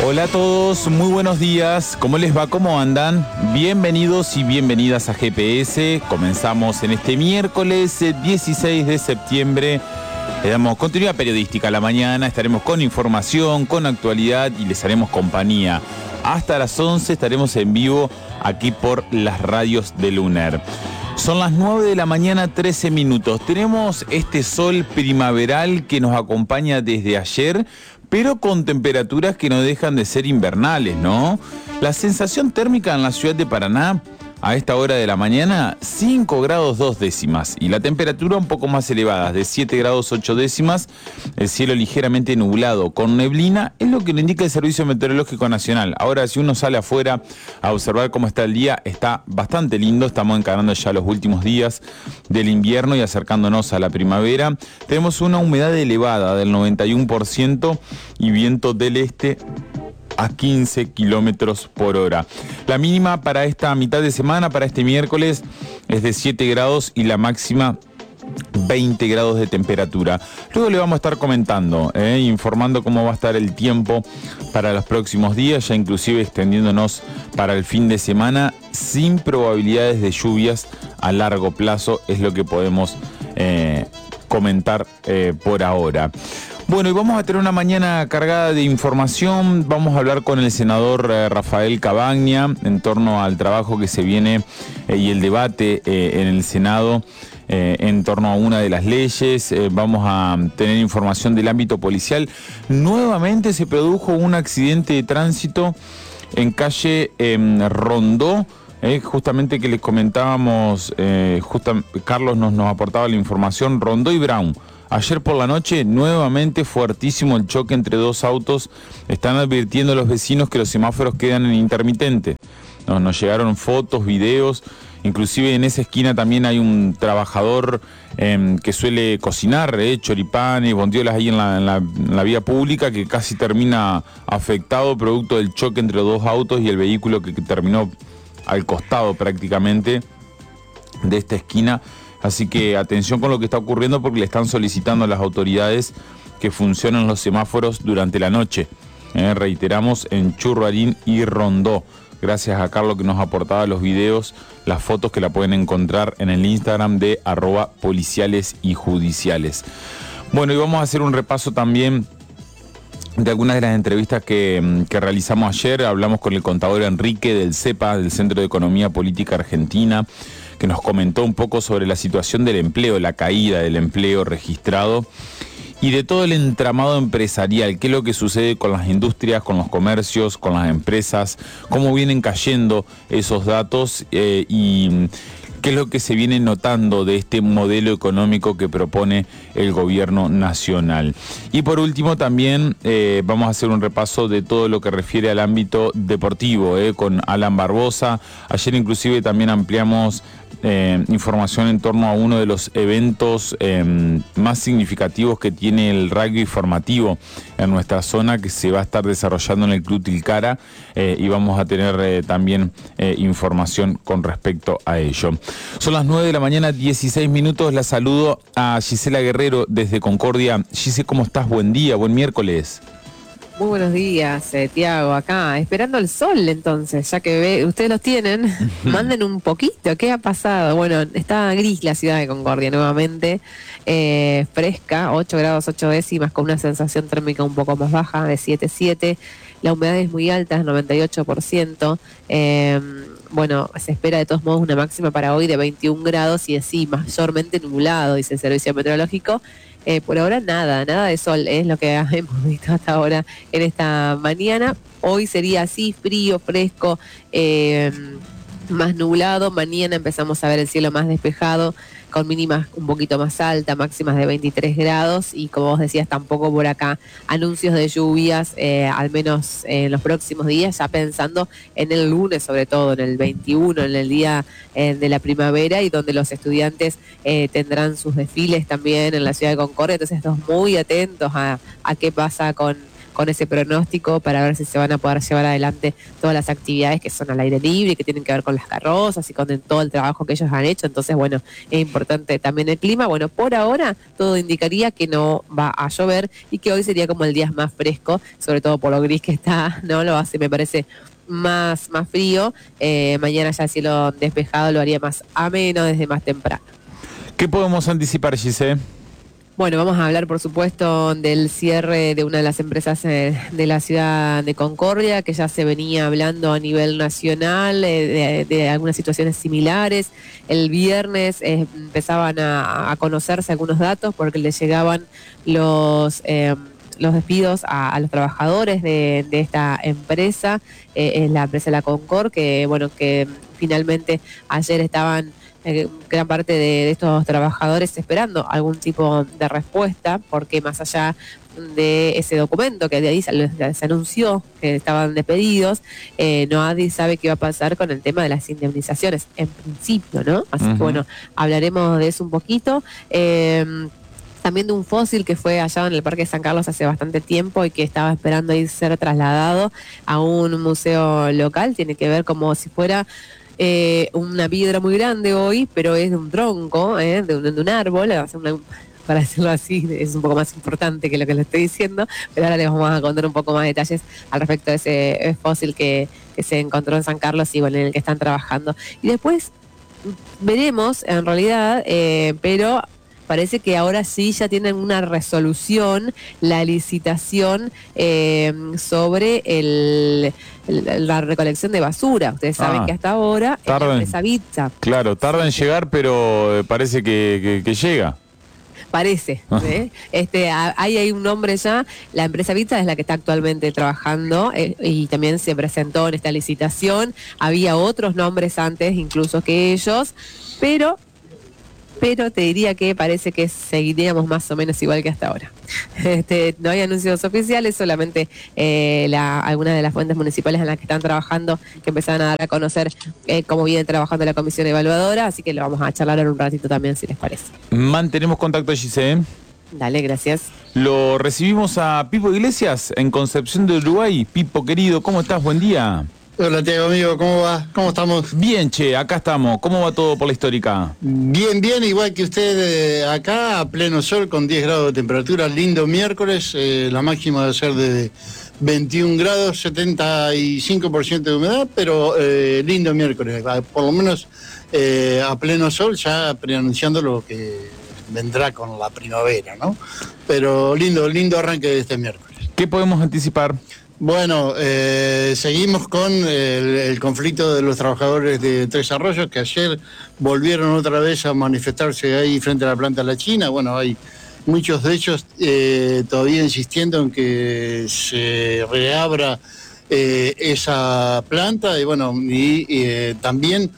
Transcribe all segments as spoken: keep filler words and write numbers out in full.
Hola a todos, muy buenos días. ¿Cómo les va? ¿Cómo andan? Bienvenidos y bienvenidas a G P S. Comenzamos en este miércoles dieciséis de septiembre. Le damos continuidad periodística a la mañana. Estaremos con información, con actualidad y les haremos compañía. Hasta las once estaremos en vivo aquí por las radios de Lunar. Son las nueve de la mañana, trece minutos. Tenemos este sol primaveral que nos acompaña desde ayer, pero con temperaturas que no dejan de ser invernales, ¿no? La sensación térmica en la ciudad de Paraná a esta hora de la mañana, cinco grados dos décimas. Y la temperatura un poco más elevada, de siete grados ocho décimas. El cielo ligeramente nublado con neblina, es lo que le indica el Servicio Meteorológico Nacional. Ahora, si uno sale afuera a observar cómo está el día, está bastante lindo. Estamos encarando ya los últimos días del invierno y acercándonos a la primavera. Tenemos una humedad elevada del noventa y uno por ciento y viento del este a quince kilómetros por hora. La mínima para esta mitad de semana, para este miércoles, es de siete grados y la máxima veinte grados de temperatura. Luego le vamos a estar comentando, eh, informando cómo va a estar el tiempo para los próximos días, ya inclusive extendiéndonos para el fin de semana, sin probabilidades de lluvias a largo plazo, es lo que podemos eh, comentar eh, por ahora. Bueno, y vamos a tener una mañana cargada de información. Vamos a hablar con el senador eh, Rafael Cabagna en torno al trabajo que se viene eh, y el debate eh, en el Senado eh, en torno a una de las leyes. Eh, vamos a tener información del ámbito policial. Nuevamente se produjo un accidente de tránsito en calle eh, Rondó. Eh, justamente que les comentábamos, eh, justa, Carlos nos, nos aportaba la información, Rondó y Brown. Ayer por la noche, nuevamente fuertísimo el choque entre dos autos. Están advirtiendo a los vecinos que los semáforos quedan en intermitente. Nos, nos llegaron fotos, videos. Inclusive en esa esquina también hay un trabajador eh, que suele cocinar, eh, choripanes, bondiolas ahí en la, en, la, en la vía pública, que casi termina afectado producto del choque entre los dos autos y el vehículo que, que terminó al costado prácticamente de esta esquina. Así que atención con lo que está ocurriendo porque le están solicitando a las autoridades que funcionen los semáforos durante la noche. Eh, reiteramos, en Churruarín y Rondó. Gracias a Carlos que nos aportaba los videos, las fotos que la pueden encontrar en el Instagram de arroba policiales y judiciales. Bueno, y vamos a hacer un repaso también de algunas de las entrevistas que, que realizamos ayer. Hablamos con el contador Enrique del CEPA, del Centro de Economía Política Argentina, que nos comentó un poco sobre la situación del empleo, la caída del empleo registrado y de todo el entramado empresarial, qué es lo que sucede con las industrias, con los comercios, con las empresas, cómo vienen cayendo esos datos eh, y qué es lo que se viene notando de este modelo económico que propone el gobierno nacional. Y por último también eh, vamos a hacer un repaso de todo lo que refiere al ámbito deportivo eh, con Alan Barbosa. Ayer inclusive también ampliamos Eh, información en torno a uno de los eventos eh, más significativos que tiene el rugby formativo en nuestra zona, que se va a estar desarrollando en el Club Tilcara eh, y vamos a tener eh, también eh, información con respecto a ello. Son las nueve de la mañana, dieciséis minutos. La saludo a Gisela Guerrero desde Concordia. Gise, ¿cómo estás? Buen día, buen miércoles. Muy buenos días, eh, Tiago, acá, esperando el sol entonces, ya que ve, ustedes los tienen, manden un poquito, ¿qué ha pasado? Bueno, está gris la ciudad de Concordia nuevamente, eh, fresca, ocho grados ocho décimas, con una sensación térmica un poco más baja, de siete coma siete, la humedad es muy alta, es noventa y ocho por ciento, eh, bueno, se espera de todos modos una máxima para hoy de veintiún grados y así, mayormente nublado, dice el Servicio Meteorológico. Eh, por ahora nada, nada de sol, es lo que hemos visto hasta ahora en esta mañana. Hoy sería así, frío, fresco, eh, más nublado. Mañana empezamos a ver el cielo más despejado, con mínimas un poquito más altas, máximas de veintitrés grados. Y como vos decías, tampoco por acá anuncios de lluvias, eh, al menos en los próximos días, ya pensando en el lunes, sobre todo en el veintiuno, en el día eh, de la primavera, y donde los estudiantes eh, tendrán sus desfiles también en la ciudad de Concordia. Entonces, estamos muy atentos a, a qué pasa con con ese pronóstico para ver si se van a poder llevar adelante todas las actividades que son al aire libre, que tienen que ver con las carrozas y con todo el trabajo que ellos han hecho. Entonces, bueno, es importante también el clima. Bueno, por ahora todo indicaría que no va a llover y que hoy sería como el día más fresco, sobre todo por lo gris que está, ¿no? Lo hace, me parece, más, más frío. Eh, mañana ya el cielo despejado lo haría más ameno desde más temprano. ¿Qué podemos anticipar, Giselle? Bueno, vamos a hablar, por supuesto, del cierre de una de las empresas eh, de la ciudad de Concordia, que ya se venía hablando a nivel nacional eh, de, de algunas situaciones similares. El viernes eh, empezaban a, a conocerse algunos datos porque les llegaban los... Eh, los despidos a, a los trabajadores de, de esta empresa, eh, es la empresa La Concord, que bueno, que finalmente ayer estaban eh, gran parte de, de estos trabajadores esperando algún tipo de respuesta, porque más allá de ese documento que de ahí se, se anunció que estaban despedidos, eh, nadie sabe qué va a pasar con el tema de las indemnizaciones, en principio, ¿no? Así uh-huh. que bueno, hablaremos de eso un poquito. Eh, También de un fósil que fue hallado en el Parque de San Carlos hace bastante tiempo y que estaba esperando ir ser trasladado a un museo local. Tiene que ver como si fuera eh, una piedra muy grande hoy, pero es de un tronco, eh, de, un, de un árbol, una, para decirlo así, es un poco más importante que lo que le estoy diciendo, pero ahora les vamos a contar un poco más detalles al respecto de ese fósil que, que se encontró en San Carlos y bueno, en el que están trabajando. Y después veremos, en realidad, eh, pero... parece que ahora sí ya tienen una resolución, la licitación eh, sobre el, el, la recolección de basura. Ustedes saben ah, que hasta ahora es la empresa Vitza. Claro, tarda sí. en llegar, pero parece que, que, que llega. Parece. ¿eh? este, hay, hay un nombre ya, la empresa Vitza es la que está actualmente trabajando eh, y también se presentó en esta licitación. Había otros nombres antes, incluso que ellos, pero... pero te diría que parece que seguiríamos más o menos igual que hasta ahora. Este, no hay anuncios oficiales, solamente eh, la, algunas de las fuentes municipales en las que están trabajando, que empezaron a dar a conocer eh, cómo viene trabajando la comisión evaluadora, así que lo vamos a charlar en un ratito también, si les parece. Mantenemos contacto, Giselle. Dale, gracias. Lo recibimos a Pipo Iglesias en Concepción de Uruguay. Pipo, querido, ¿cómo estás? Buen día. Hola, Tiago, amigo, ¿cómo va? ¿Cómo estamos? Bien, che, acá estamos. ¿Cómo va todo por la histórica? Bien, bien, igual que usted eh, acá, a pleno sol, con diez grados de temperatura, lindo miércoles, eh, la máxima va a ser de veintiún grados, setenta y cinco por ciento de humedad, pero eh, lindo miércoles, por lo menos eh, a pleno sol, ya preanunciando lo que vendrá con la primavera, ¿no? Pero lindo, lindo arranque de este miércoles. ¿Qué podemos anticipar? Bueno, eh, seguimos con el, el conflicto de los trabajadores de Tres Arroyos, que ayer volvieron otra vez a manifestarse ahí frente a la planta de la China. Bueno, hay muchos de ellos eh, todavía insistiendo en que se reabra eh, esa planta y bueno, y eh, también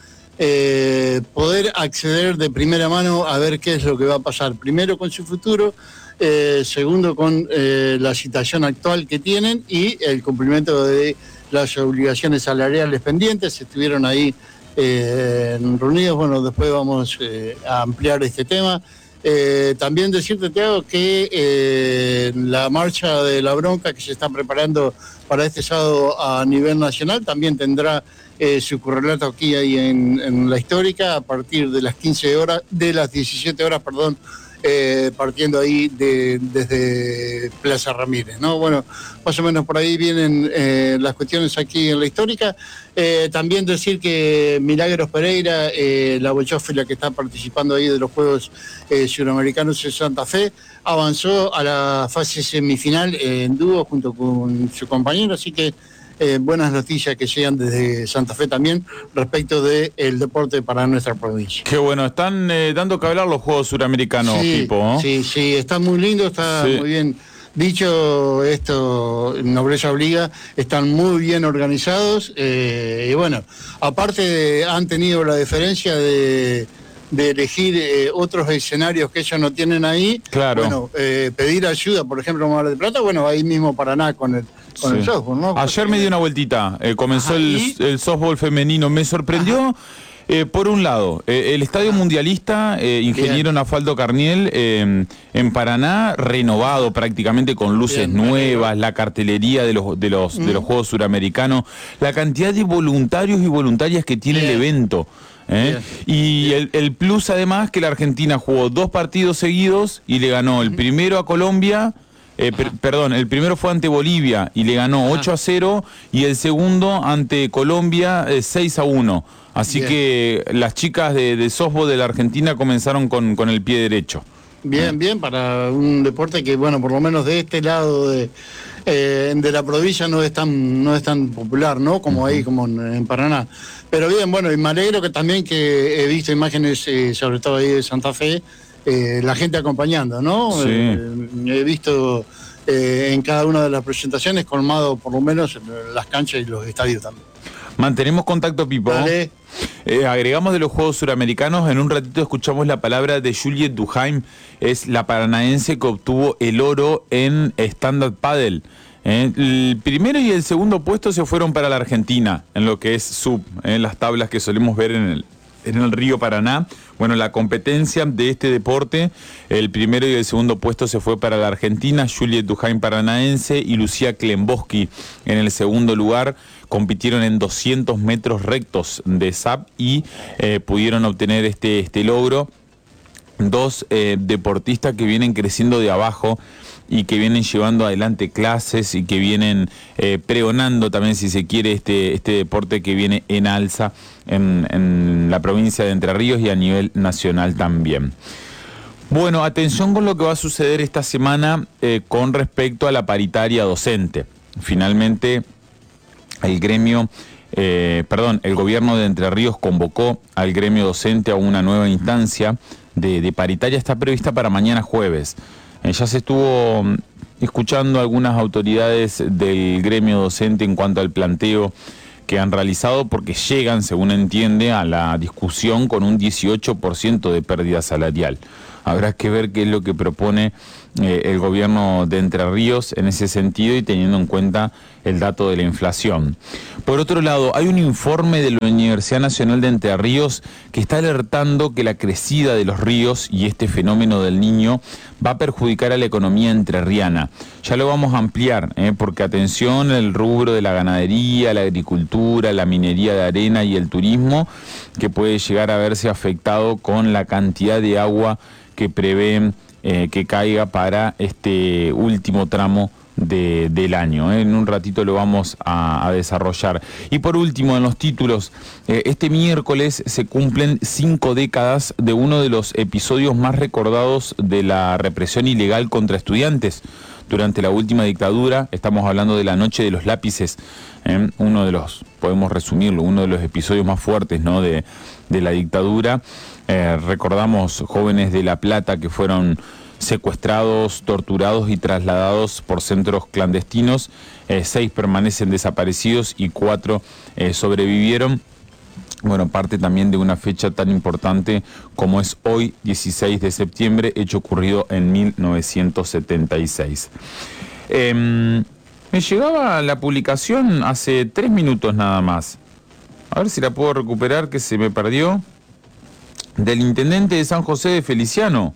eh, poder acceder de primera mano a ver qué es lo que va a pasar, primero con su futuro, Eh, segundo con eh, la situación actual que tienen y el cumplimiento de las obligaciones salariales pendientes. Estuvieron ahí eh, reunidos, bueno, después vamos eh, a ampliar este tema. Eh, también decirte, Tiago, que eh, la marcha de la bronca que se está preparando para este sábado a nivel nacional también tendrá eh, su correlato aquí ahí en, en la histórica a partir de las quince horas, de las diecisiete horas, perdón, Eh, partiendo ahí de, desde Plaza Ramírez, ¿no? Bueno, más o menos por ahí vienen eh, las cuestiones aquí en la histórica. Eh, también decir que Milagros Pereira, eh, la bochófila que está participando ahí de los Juegos eh, Suramericanos en Santa Fe, avanzó a la fase semifinal eh, en dúo junto con su compañero, así que Eh, buenas noticias que llegan desde Santa Fe también respecto del deporte para nuestra provincia. Qué bueno, están eh, dando que hablar los Juegos Suramericanos, sí, Pipo, ¿no? Sí, sí, está muy lindo, está sí. muy bien dicho esto, nobleza obliga, están muy bien organizados eh, y bueno, aparte de, han tenido la deferencia de... de elegir eh, otros escenarios que ellos no tienen ahí, claro. Bueno, eh, pedir ayuda, por ejemplo, en Mar del Plata, bueno, ahí mismo Paraná con el, con sí. el softball, ¿no? Ayer me dio una vueltita, eh, comenzó el, el softball femenino, me sorprendió Eh, por un lado, eh, el Estadio Mundialista, eh, ingeniero Nafaldo Carniel, eh, en Paraná, renovado prácticamente con luces Bien, nuevas, la cartelería de los, de, los, mm. de los Juegos Suramericanos, la cantidad de voluntarios y voluntarias que tiene Bien. el evento. ¿eh? Y el, el plus además que la Argentina jugó dos partidos seguidos y le ganó el primero a Colombia. Eh, per, perdón, el primero fue ante Bolivia y le ganó Ajá. ocho a cero y el segundo ante Colombia eh, seis a uno. Así Bien. que las chicas de, de softball de la Argentina comenzaron con, con el pie derecho. Bien, bien, para un deporte que, bueno, por lo menos de este lado de, eh, de la provincia no es tan no es tan popular, ¿no? Como uh-huh. ahí, como en, en Paraná. Pero bien, bueno, y me alegro que también que he visto imágenes, eh, sobre todo ahí de Santa Fe, Eh, la gente acompañando, ¿no? Sí. Eh, he visto eh, en cada una de las presentaciones colmado por lo menos en las canchas y los estadios también. Mantenemos contacto, Pipo. Dale. Eh, agregamos de los Juegos Suramericanos, en un ratito escuchamos la palabra de Juliette Duhaime, es la paranaense que obtuvo el oro en Stand-Up Paddle. Eh, el primero y el segundo puesto se fueron para la Argentina, en lo que es sub, en eh, las tablas que solemos ver en el en el río Paraná. Bueno, la competencia de este deporte, el primero y el segundo puesto se fue para la Argentina, Juliette Duhaime paranaense y Lucía Klemboski en el segundo lugar. Compitieron en doscientos metros rectos de S A P y eh, pudieron obtener este, este logro. Dos eh, deportistas que vienen creciendo de abajo y que vienen llevando adelante clases y que vienen eh, pregonando también, si se quiere, este, este deporte que viene en alza en, en la provincia de Entre Ríos y a nivel nacional también. Bueno, atención con lo que va a suceder esta semana eh, con respecto a la paritaria docente. Finalmente, el gremio, eh, perdón, el gobierno de Entre Ríos convocó al gremio docente a una nueva instancia de, de paritaria, está prevista para mañana jueves. Eh, ya se estuvo escuchando algunas autoridades del gremio docente en cuanto al planteo que han realizado, porque llegan, según entiende, a la discusión con un dieciocho por ciento de pérdida salarial. Habrá que ver qué es lo que propone eh, el gobierno de Entre Ríos en ese sentido y teniendo en cuenta el dato de la inflación. Por otro lado, hay un informe de la Universidad Nacional de Entre Ríos que está alertando que la crecida de los ríos y este fenómeno del Niño va a perjudicar a la economía entrerriana. Ya lo vamos a ampliar, ¿eh? porque atención, el rubro de la ganadería, la agricultura, la minería de arena y el turismo, que puede llegar a verse afectado con la cantidad de agua que prevén eh, que caiga para este último tramo de, del año. ¿eh? En un ratito lo vamos a, a desarrollar. Y por último, en los títulos, eh, este miércoles se cumplen cinco décadas de uno de los episodios más recordados de la represión ilegal contra estudiantes durante la última dictadura. Estamos hablando de la Noche de los Lápices, ¿eh? uno de los, podemos resumirlo, uno de los episodios más fuertes, ¿no? de, de la dictadura. Eh, recordamos jóvenes de La Plata que fueron secuestrados, torturados y trasladados por centros clandestinos. Eh, seis permanecen desaparecidos y cuatro eh, sobrevivieron. Bueno, parte también de una fecha tan importante como es hoy, dieciséis de septiembre, hecho ocurrido en mil novecientos setenta y seis. Eh, me llegaba la publicación hace tres minutos nada más. A ver si la puedo recuperar, que se me perdió. Del intendente de San José de Feliciano.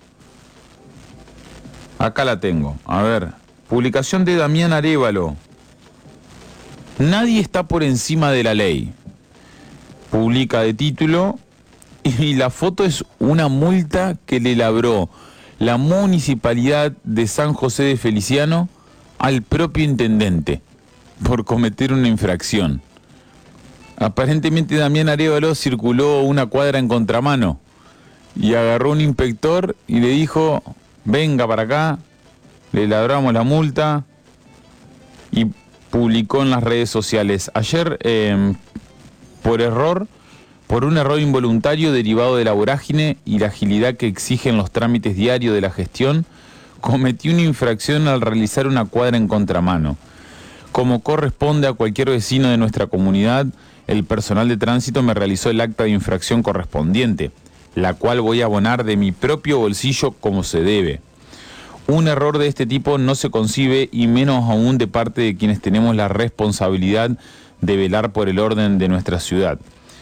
Acá la tengo. A ver. Publicación de Damián Arévalo. Nadie está por encima de la ley. Publica de título. Y la foto es una multa que le labró la municipalidad de San José de Feliciano al propio intendente por cometer una infracción. Aparentemente Damián Arévalo circuló una cuadra en contramano y agarró un inspector y le dijo, venga para acá, le labramos la multa, y publicó en las redes sociales. Ayer, eh, por error, por un error involuntario derivado de la vorágine y la agilidad que exigen los trámites diarios de la gestión, cometí una infracción al realizar una cuadra en contramano. Como corresponde a cualquier vecino de nuestra comunidad, el personal de tránsito me realizó el acta de infracción correspondiente, la cual voy a abonar de mi propio bolsillo como se debe. Un error de este tipo no se concibe, y menos aún de parte de quienes tenemos la responsabilidad de velar por el orden de nuestra ciudad.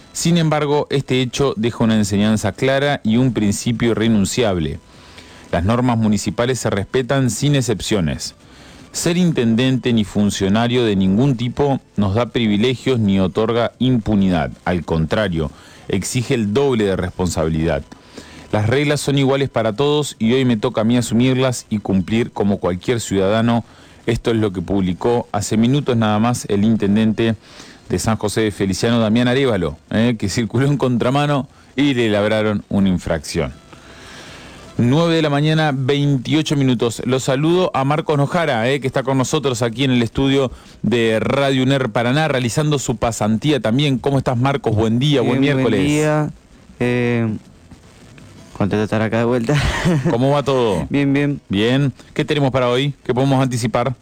Sin embargo, este hecho deja una enseñanza clara y un principio irrenunciable. Las normas municipales se respetan sin excepciones. Ser intendente ni funcionario de ningún tipo nos da privilegios ni otorga impunidad. Al contrario, exige el doble de responsabilidad. Las reglas son iguales para todos y hoy me toca a mí asumirlas y cumplir como cualquier ciudadano. Esto es lo que publicó hace minutos nada más el intendente de San José de Feliciano, Damián Arévalo, eh, que circuló en contramano y le labraron una infracción. nueve de la mañana, veintiocho minutos. Los saludo a Marcos Nojara, eh, que está con nosotros aquí en el estudio de Radio UNER Paraná, realizando su pasantía también. ¿Cómo estás, Marcos? Buen día, Bien, buen miércoles. Buen día. Eh, contento de estar acá de vuelta. ¿Cómo va todo? Bien, bien. Bien. ¿Qué tenemos para hoy? ¿Qué podemos anticipar?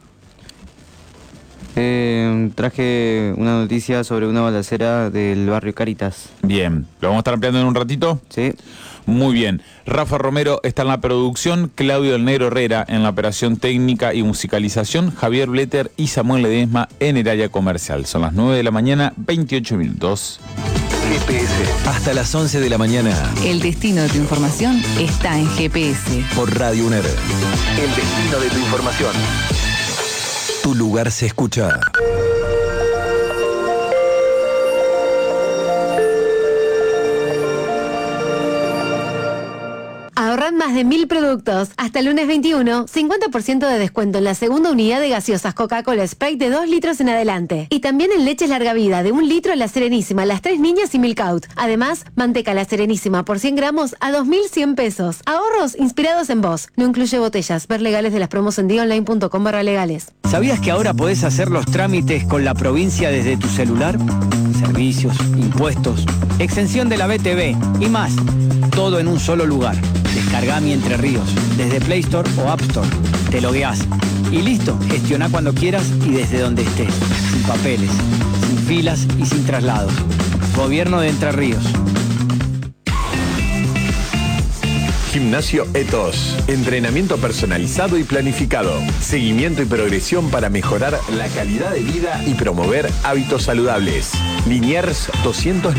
Eh, traje una noticia sobre una balacera del barrio Caritas. Bien. ¿Lo vamos a estar ampliando en un ratito? Sí. Muy bien. Rafa Romero está en la producción, Claudio del Negro Herrera en la operación técnica y musicalización, Javier Bletter y Samuel Ledesma en el área comercial. Son las nueve de la mañana, veintiocho minutos. G P S. Hasta las once de la mañana. El destino de tu información está en G P S. Por Radio UNER. El destino de tu información. Tu lugar se escucha. Ahorran más de mil productos. Hasta el lunes veintiuno, cincuenta por ciento de descuento en la segunda unidad de gaseosas Coca-Cola Sprite de dos litros en adelante. Y también en leches larga vida de un litro La Serenísima, Las Tres Niñas y Milk Out. Además, manteca La Serenísima por cien gramos a dos mil cien pesos. Ahorros inspirados en vos. No incluye botellas. Ver legales de las promos en dionline punto com barra legales. ¿Sabías que ahora podés hacer los trámites con la provincia desde tu celular? Servicios, impuestos, exención de la B T V y más. Todo en un solo lugar. Descargá Mi Entre Ríos desde Play Store o App Store. Te logueás y listo. Gestioná cuando quieras y desde donde estés. Sin papeles, sin filas y sin traslados. Gobierno de Entre Ríos. Gimnasio Etos. Entrenamiento personalizado y planificado. Seguimiento y progresión para mejorar la calidad de vida y promover hábitos saludables. Liniers doscientos